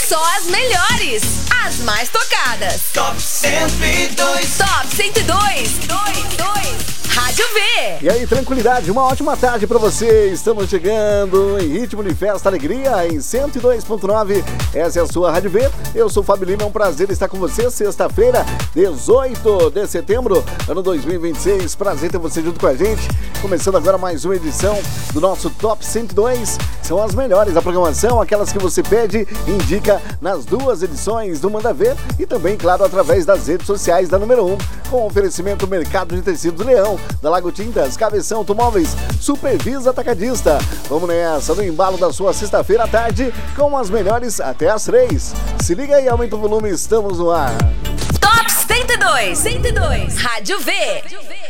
Só as melhores, as mais tocadas. Top 102. Top 102. Rádio V. E aí, tranquilidade, uma ótima tarde pra você. Estamos chegando em ritmo de festa, alegria, em 102.9. Essa é a sua Rádio V. Eu sou o Fábio Lima, é um prazer estar com você. Sexta-feira, 18 de setembro, ano 2026. Prazer ter você junto com a gente. Começando agora mais uma edição do nosso Top 102. São as melhores da programação, aquelas que você pede e indica nas duas edições do Manda Ver e também, claro, através das redes sociais da número 1, com oferecimento Mercado de Tecidos Leão, da Lago Tintas, Cabeção Automóveis, Supervisa Atacadista. Vamos nessa, no embalo da sua sexta-feira à tarde, com as melhores até às 3. Se liga aí, aumenta o volume, estamos no ar. Top 102. Rádio V.